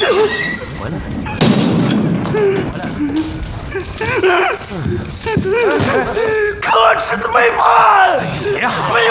回来。 可耻的背叛！ 别喊！